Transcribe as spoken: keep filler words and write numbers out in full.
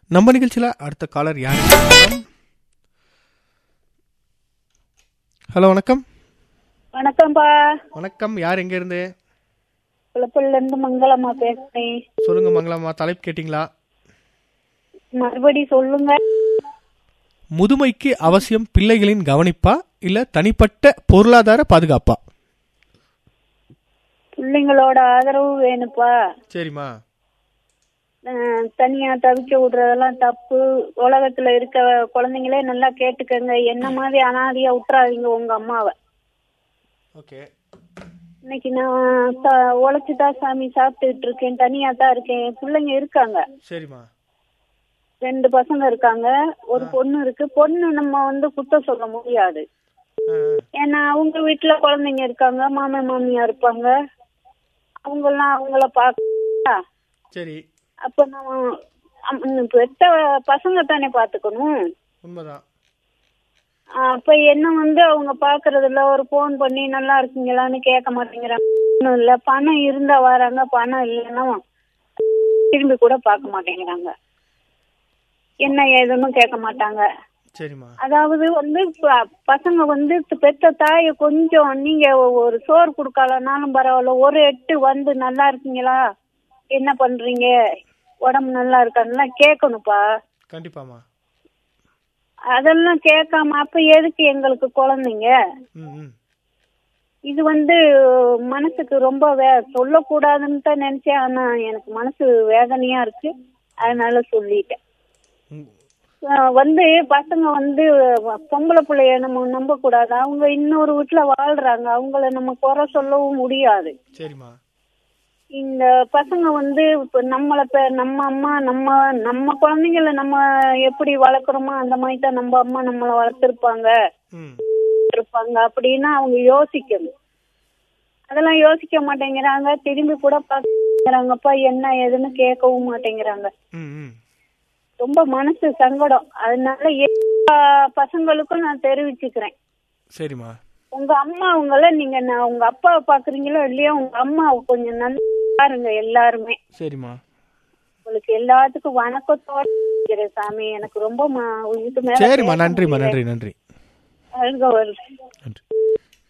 நம்ம நிகழ்ச்சியில் அடுத்த காலர் யார்? ஹலோ, வணக்கம். வணக்கம்பா. வணக்கம், யார் எங்க இருந்து? குளப்பள்ளில இருந்து மங்களம்மா பேசுறேன். சொல்லுங்க மங்களம்மா, தலைப்பு கேட்டிங்களா? மறுபடி சொல்லுங்க. முதுமைக்கு அவசியம் பிள்ளைகளின் கவனிப்பா இல்ல தனிப்பட்ட பொருளாதார பாதுகாப்பா? பிள்ளைங்களோட ஆதரவு வேணுப்பா. சரிம்மா. தனியா தவிக்க விடுறதெல்லாம் தப்பு. உலகத்துல இருக்க குழந்தைங்களே நல்லா கேட்டுக்கங்க, என்ன மாதிரி அனாதையா விட்டுறாதீங்க உங்க அம்மாவை. ஓகே. இன்னைக்கு நான் உழைச்சுதான் சாமி சாப்பிட்டுட்டு இருக்கேன், தனியா தான் இருக்கேன். பிள்ளைங்க இருக்காங்க. சரிம்மா. ரெண்டு பசங்க இருக்காங்க, ஒரு பொண்ணு இருக்கு. பொண்ணு நம்ம வந்து குத்தம் சொல்ல முடியாது, ஏன்னா அவங்க வீட்டுல குழந்தைங்க இருக்காங்க, மாமன் மாமியா இருப்பாங்க, அவங்கெல்லாம் அவங்கள பாக்க. சரி. அப்ப நம்ம பெத்த பசங்க தானே பாத்துக்கணும். உண்மைதான். அப்ப என்ன வந்து அவங்க பாக்குறது இல்ல, ஒரு போன் பண்ணி நல்லா இருக்கீங்களான்னு கேட்க மாட்டேங்கிறாங்க. ஒன்னும் இல்ல, பணம் இருந்தா வராங்க, பணம் இல்லைன்னா திரும்பி கூட பார்க்க மாட்டேங்கிறாங்க, என்ன ஏதுன்னு கேட்க மாட்டாங்க. சரிம்மா. அதாவது வந்து பசங்க வந்து பெத்த தாய கொஞ்சம் நீங்க ஒரு சோறு கொடுக்கலனாலும் பரவாயில்ல, ஒரு எட்டு வந்து நல்லா இருக்கீங்களா, என்ன பண்றீங்க, உடம்பு நல்லா இருக்கான்னு கேட்கணும்ப்பா. கண்டிப்பாமா. அதெல்லாம் கேட்காம அப்ப எதுக்கு எங்களுக்கு குழந்தைங்க? இது வந்து மனசுக்கு ரொம்ப வே சொல்லக்கூடாதுன்னு தான் நினைச்சேன், ஆனா எனக்கு மனசு வேதனையா இருக்கு, அதனால சொல்லிட்டேன். வந்து பசங்க வந்து பொம்பளை பிள்ளைய நம்ம நம்ப கூடாது, அவங்க இன்னொரு வீட்டுல வாழ்றாங்க, அவங்கள நம்ம குறை சொல்லவும் முடியாது. சரிம்மா. இந்த பசங்க வந்து இப்ப நம்மள நம்ம அம்மா நம்ம நம்ம குழந்தைங்கள நம்ம எப்படி வளர்க்குறோமோ அந்த மாதிரி தான் நம்ம அம்மா நம்மள வளர்த்திருப்பாங்க இருப்பாங்க அப்படின்னு அவங்க யோசிக்கணும். அதெல்லாம் யோசிக்க மாட்டேங்கிறாங்க, திரும்பி கூட பாக்குறாங்கப்பா என்ன ஏதுன்னு கேட்கவும் மாட்டேங்கிறாங்க. ரொம்ப மனசு சங்கடம். அதனால எல்லா பசங்களுக்கும் நான் தெரிவிச்சுக்கிறேன். சரிம்மா. உங்க அம்மா அவங்கள நீங்க உங்க அப்பாவை பாக்குறீங்களோ இல்லையா, உங்க அம்மா கொஞ்சம் நல்லா பாருங்க எல்லாருமே. சரிம்மா. உங்களுக்கு எல்லாத்துக்கும் வணக்கத்தோட சாமி, எனக்கு ரொம்ப இதுக்கு மேல. சரிம்மா, நன்றிம்மா, நன்றி நன்றி. நன்றி.